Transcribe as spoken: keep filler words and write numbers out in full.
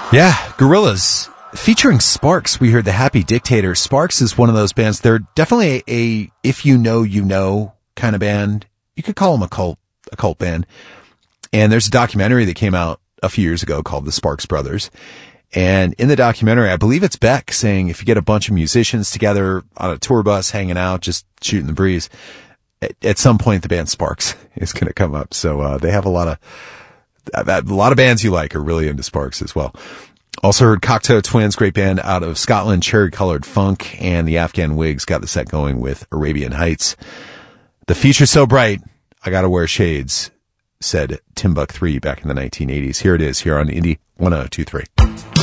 Yeah, Gorillaz. Featuring Sparks, we heard The Happy Dictator. Sparks is one of those bands. They're definitely a, a if you know, you know kind of band. You could call them a cult, a cult band. And there's a documentary that came out a few years ago called The Sparks Brothers. And in the documentary, I believe it's Beck saying if you get a bunch of musicians together on a tour bus hanging out, just shooting the breeze, at, at some point the band Sparks is going to come up. So, uh, they have a lot of, a lot of bands you like are really into Sparks as well. Also heard Cocteau Twins, great band out of Scotland, Cherry Colored Funk, and the Afghan Wigs got the set going with Arabian Heights. The future's so bright, I gotta wear shades, said Timbuk three back in the nineteen eighties. Here it is, here on Indie one oh two three.